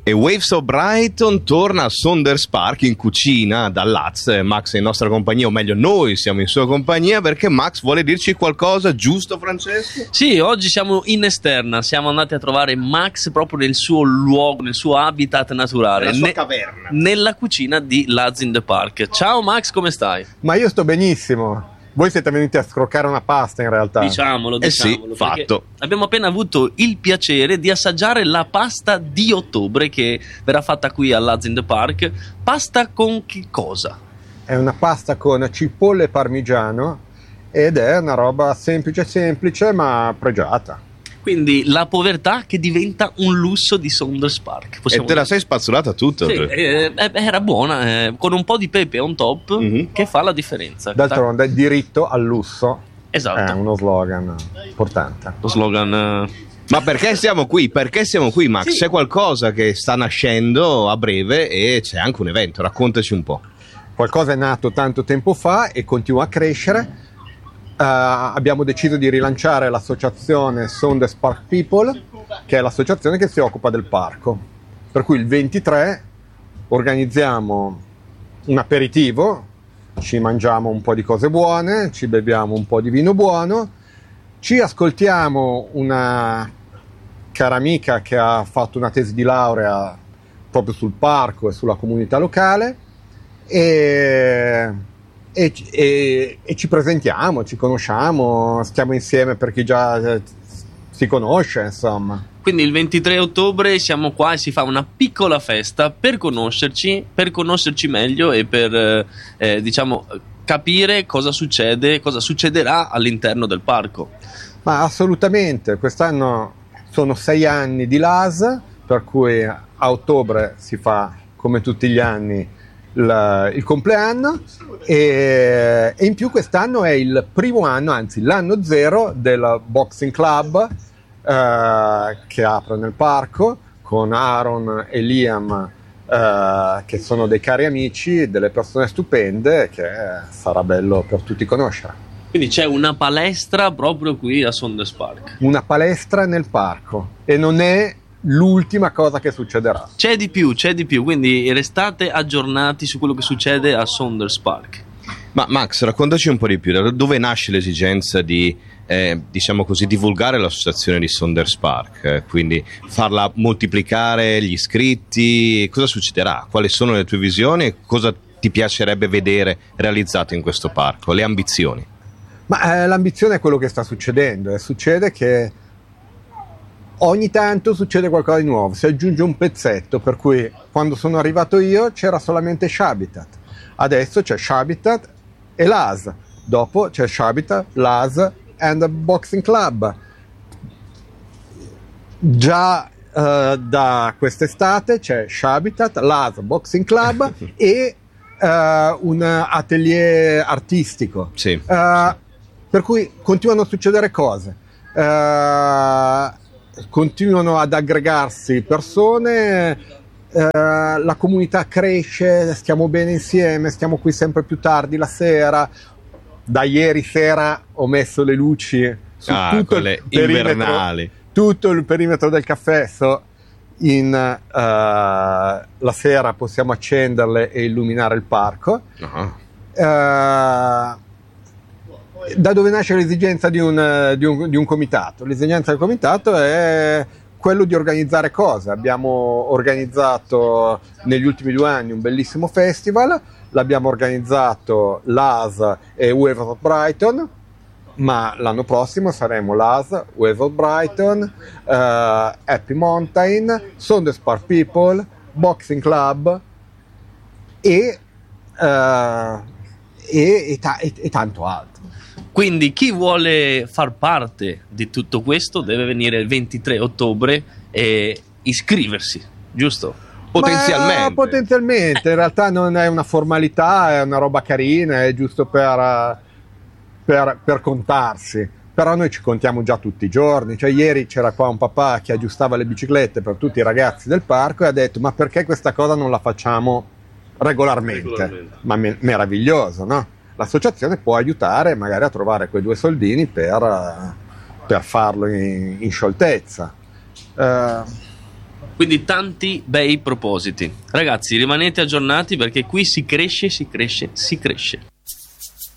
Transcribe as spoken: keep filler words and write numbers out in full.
E Waves of Brighton torna a Saunders Park in cucina da Laz. Max è in nostra compagnia, o meglio noi siamo in sua compagnia, perché Max vuole dirci qualcosa, giusto Francesco? Sì, oggi siamo in esterna, siamo andati a trovare Max proprio nel suo luogo, nel suo habitat naturale, nella sua ne- caverna, nella cucina di Laz in the Park. Ciao Max, come stai? Ma io sto benissimo. Voi siete venuti a scroccare una pasta in realtà. Diciamolo, Eh sì, diciamolo. perché fatto. Abbiamo appena avuto il piacere di assaggiare la pasta di ottobre che verrà fatta qui a Laz in the Park. Pasta con che cosa? È una pasta con cipolle e parmigiano ed è una roba semplice semplice ma pregiata. Quindi la povertà che diventa un lusso di Saunders Park. E possiamo te la dire. sei spazzolata tutta? Sì, eh, eh, era buona, eh, con un po' di pepe on top, Mhm. che fa la differenza. D'altronde diritto al lusso Esatto. è uno slogan importante. Lo slogan. eh, Ma perché siamo qui? Perché siamo qui, Max? Sì. C'è qualcosa che sta nascendo a breve e c'è anche un evento, raccontaci un po'. Qualcosa è nato tanto tempo fa e continua a crescere. Uh, abbiamo deciso di rilanciare l'associazione Saunders Park People, che è l'associazione che si occupa del parco. Per cui il ventitré organizziamo un aperitivo, ci mangiamo un po' di cose buone, ci beviamo un po' di vino buono, ci ascoltiamo una cara amica che ha fatto una tesi di laurea proprio sul parco e sulla comunità locale e E, e, e ci presentiamo, ci conosciamo, stiamo insieme per chi già eh, si conosce, insomma. Quindi il ventitré ottobre siamo qua e si fa una piccola festa per conoscerci, per conoscerci meglio e per eh, eh, diciamo capire cosa succede, cosa succederà all'interno del parco. Ma assolutamente, quest'anno sono sei anni di L A S, per cui a ottobre si fa, come tutti gli anni, il, il compleanno e, e in più quest'anno è il primo anno, anzi l'anno zero del Boxing Club eh, che apre nel parco con Aaron e Liam eh, che sono dei cari amici, delle persone stupende che sarà bello per tutti conoscere. Quindi c'è una palestra proprio qui a Saunders Park. Una palestra nel parco e non è l'ultima cosa che succederà. C'è di più, c'è di più, quindi restate aggiornati su quello che succede a Saunders Park. Ma Max, raccontaci un po' di più, da dove nasce l'esigenza di, eh, diciamo così, divulgare l'associazione di Saunders Park, eh, quindi farla moltiplicare gli iscritti, cosa succederà? Quali sono le tue visioni e cosa ti piacerebbe vedere realizzato in questo parco, le ambizioni? Ma eh, l'ambizione è quello che sta succedendo, e succede che ogni tanto succede qualcosa di nuovo, si aggiunge un pezzetto, per cui quando sono arrivato io c'era solamente Shabitat, adesso c'è Shabitat e L A S, dopo c'è Shabitat, L A S and the Boxing Club. Già uh, da quest'estate c'è Shabitat, L A S, Boxing Club e uh, un atelier artistico. Sì, Uh, sì. Per cui continuano a succedere cose. Uh, continuano ad aggregarsi persone, eh, la comunità cresce, stiamo bene insieme, stiamo qui sempre più tardi la sera. Da ieri sera ho messo le luci su Ah, tutto quelle il perimetro, invernali. tutto il perimetro del caffè. So, in, eh, la sera possiamo accenderle e illuminare il parco. Uh-huh. Eh, Da dove nasce l'esigenza di un, di, un, di un comitato? L'esigenza del comitato è quello di organizzare cose. Abbiamo organizzato negli ultimi due anni un bellissimo festival, l'abbiamo organizzato L A S e Waves of Brighton, ma l'anno prossimo saremo L A S, Waves of Brighton, uh, Happy Mountain, Saunders Park People, Boxing Club e, uh, e, e, ta- e, e tanto altro. Quindi chi vuole far parte di tutto questo deve venire il ventitré ottobre e iscriversi, giusto? Potenzialmente. Ma potenzialmente, in realtà non è una formalità, è una roba carina, è giusto per, per, per contarsi. Però noi ci contiamo già tutti i giorni. Cioè, ieri c'era qua un papà che aggiustava le biciclette per tutti i ragazzi del parco e ha detto: ma perché questa cosa non la facciamo regolarmente? regolarmente. Ma me- meraviglioso, no? L'associazione può aiutare magari a trovare quei due soldini per, per farlo in, in scioltezza. Uh, Quindi tanti bei propositi. Ragazzi, rimanete aggiornati perché qui si cresce, si cresce, si cresce.